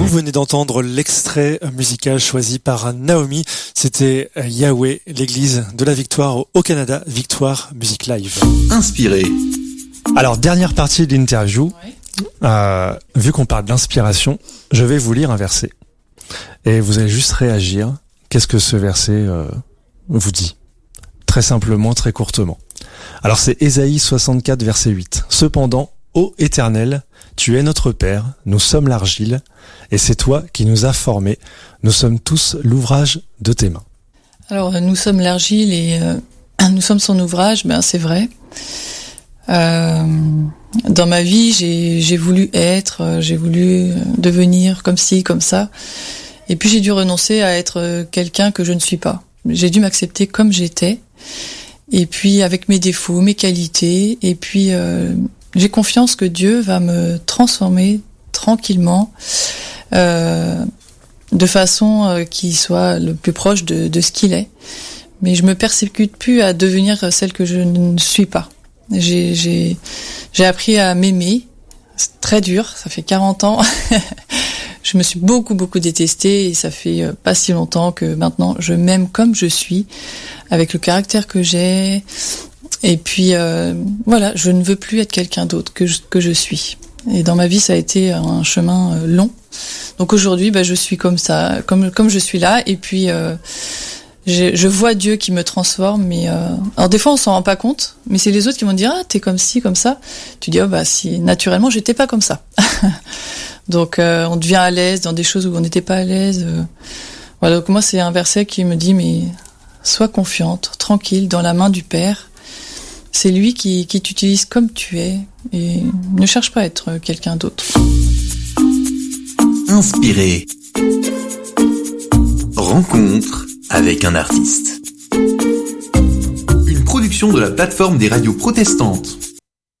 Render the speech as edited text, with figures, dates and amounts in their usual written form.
Vous venez d'entendre l'extrait musical choisi par Naomi. C'était Yahweh, l'église de la Victoire au Canada, Victoire Music Live. Inspiré. Alors, dernière partie de l'interview. Vu qu'on parle d'inspiration, je vais vous lire un verset. Et vous allez juste réagir. Qu'est-ce que ce verset vous dit ? Très simplement, très courtement. Alors c'est Ésaïe 64, verset 8. Cependant, ô Éternel, tu es notre Père, nous sommes l'argile, et c'est toi qui nous as formés. Nous sommes tous l'ouvrage de tes mains. Alors nous sommes l'argile et nous sommes son ouvrage, c'est vrai. Dans ma vie, j'ai voulu être, j'ai voulu devenir comme ci, comme ça. Et puis j'ai dû renoncer à être quelqu'un que je ne suis pas. J'ai dû m'accepter comme j'étais. Et puis avec mes défauts, mes qualités. Et puis j'ai confiance que Dieu va me transformer tranquillement, de façon qui soit le plus proche de ce qu'il est. Mais je me persécute plus à devenir celle que je ne suis pas. J'ai appris à m'aimer. C'est très dur, ça fait 40 ans. Je me suis beaucoup détestée et ça fait pas si longtemps que maintenant je m'aime comme je suis, avec le caractère que j'ai. Et puis voilà, je ne veux plus être quelqu'un d'autre que je suis. Et dans ma vie, ça a été un chemin long. Donc aujourd'hui, je suis comme ça, comme je suis là. Et puis je vois Dieu qui me transforme. Mais alors des fois, on s'en rend pas compte. Mais c'est les autres qui vont dire t'es comme ci, comme ça. Tu dis si naturellement j'étais pas comme ça. Donc on devient à l'aise dans des choses où on n'était pas à l'aise. Voilà, donc moi c'est un verset qui me dit mais sois confiante, tranquille, dans la main du Père. C'est lui qui t'utilise comme tu es et ne cherche pas à être quelqu'un d'autre. Inspiré. Rencontre avec un artiste. Une production de la plateforme des radios protestantes.